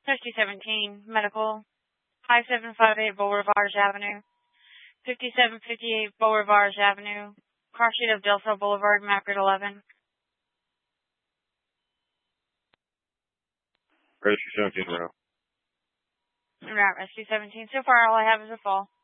5017 Medical, 5758 Beaurivage Avenue, 5758 Beaurivage Avenue, car sheet of Del Sol Boulevard, Macrid 11. Rescue 17 route. Route Rescue 17. So far, all I have is a fall.